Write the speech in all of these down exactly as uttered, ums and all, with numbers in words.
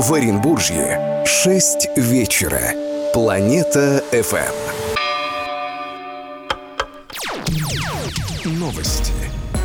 В Оренбурге шесть вечера. Планета эф эм. Новости.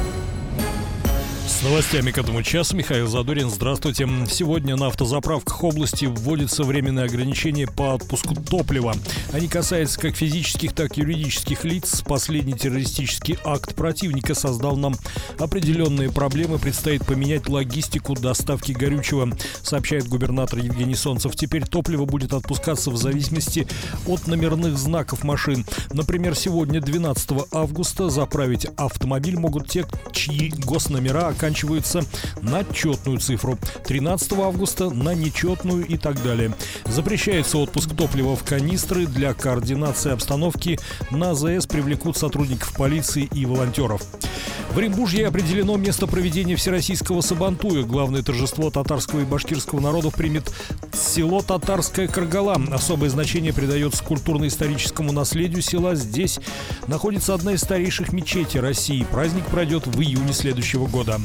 С новостями к этому часу Михаил Задорин. Здравствуйте. Сегодня на автозаправках области вводятся временные ограничения по отпуску топлива. Они касаются как физических, так и юридических лиц. Последний террористический акт противника создал нам определенные проблемы. Предстоит поменять логистику доставки горючего, сообщает губернатор Евгений Солнцев. Теперь топливо будет отпускаться в зависимости от номерных знаков машин. Например, сегодня, двенадцатого августа, заправить автомобиль могут те, чьи госномера оканчиваются на четную цифру, тринадцатого августа на нечетную и так далее. Запрещается отпуск топлива в канистры. Для координации обстановки на АЗС привлекут сотрудников полиции и волонтеров. В Оренбурге определено место проведения Всероссийского Сабантуя. Главное торжество татарского и башкирского народов примет село Татарская Каргала. Особое значение придается культурно-историческому наследию села. Здесь находится одна из старейших мечетей России. Праздник пройдет в июне следующего года.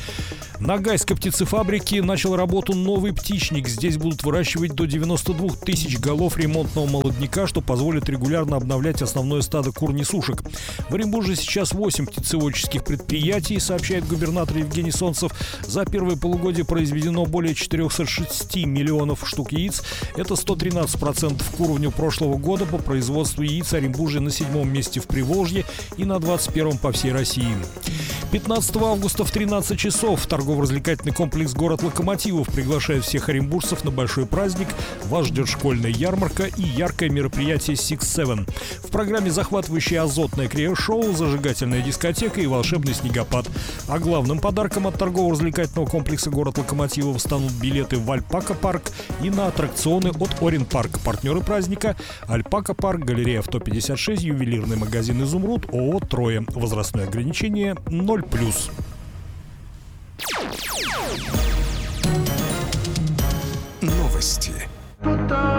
На Гайской птицефабрике начал работу новый птичник. Здесь будут выращивать до девяноста двух тысяч голов ремонтного молодняка, что позволит регулярно обновлять основное стадо кур-несушек. В Оренбурге сейчас восемь птицеводческих предприятий, сообщает губернатор Евгений Солнцев. За первое полугодие произведено более четырехсот шестидесяти миллионов штук яиц. Это сто тринадцать процентов к уровню прошлого года. По производству яиц Оренбуржье на седьмом месте в Приволжье и на двадцать первом по всей России. пятнадцатого августа в тринадцать часов торгово-развлекательный комплекс «Город Локомотивов» приглашает всех оренбуржцев на большой праздник. Вас ждет школьная ярмарка и яркое мероприятие Six Seven. В программе захватывающее азотное крио-шоу, зажигательная дискотека и волшебный снегопад. А главным подарком от торгово-развлекательного комплекса «Город Локомотивов» станут билеты в Альпака-парк и на аттракционы от Оренпарк. Партнеры праздника — Альпака-парк, галерея Авто пятьдесят шесть, ювелирный магазин «Изумруд», ООО «Троя». Возрастное ограничение ноль плюс. Новости.